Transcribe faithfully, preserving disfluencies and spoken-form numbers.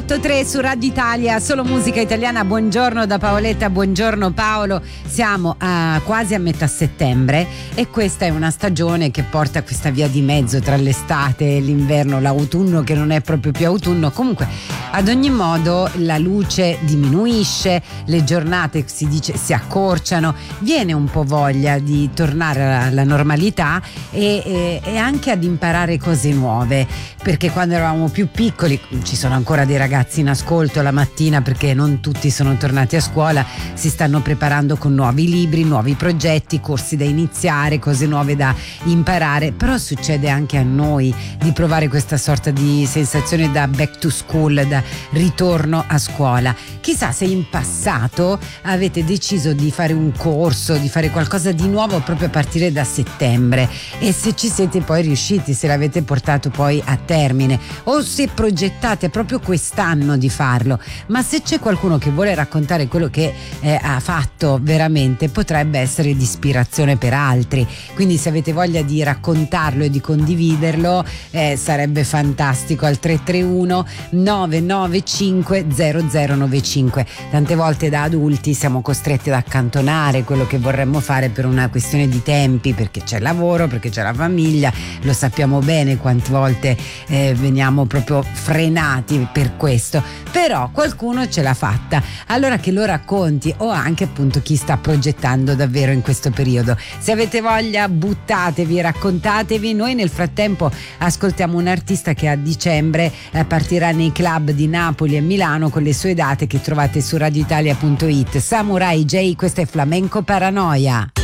otto tre su Radio Italia, solo musica italiana. Buongiorno da Paoletta, buongiorno Paolo. Siamo a, quasi a metà settembre e questa è una stagione che porta questa via di mezzo tra l'estate e l'inverno, l'autunno che non è proprio più autunno. Comunque, ad ogni modo, la luce diminuisce, le giornate si dice si accorciano, viene un po' voglia di tornare alla normalità e, e, e anche ad imparare cose nuove, perché quando eravamo più piccoli, ci sono ancora dei ragazzi in ascolto la mattina perché non tutti sono tornati a scuola, si stanno preparando con nuovi libri, nuovi progetti, corsi da iniziare, cose nuove da imparare, però succede anche a noi di provare questa sorta di sensazione da back to school, da ritorno a scuola. Chissà se in passato avete deciso di fare un corso, di fare qualcosa di nuovo proprio a partire da settembre e se ci siete poi riusciti, se l'avete portato poi a termine o se progettate proprio quest'anno di farlo. Ma se c'è qualcuno che vuole raccontare quello che eh, ha fatto veramente, potrebbe essere di ispirazione per altri, quindi se avete voglia di raccontarlo e di condividerlo eh, sarebbe fantastico al tre tre uno nove nove cinque zero zero nove cinque. Tante volte da adulti siamo costretti ad accantonare quello che vorremmo fare per una questione di tempi, perché c'è il lavoro, perché c'è la famiglia, lo sappiamo bene quante volte eh, veniamo proprio frenati per questo, però qualcuno ce l'ha fatta, allora che lo racconti, o anche appunto chi sta progettando davvero in questo periodo. Se avete voglia, buttatevi, raccontatevi. Noi nel frattempo ascoltiamo un artista che a dicembre eh, partirà nei club di Napoli e Milano con le sue date che trovate su radioitalia punto it. Samurai J, questo è Flamenco Paranoia.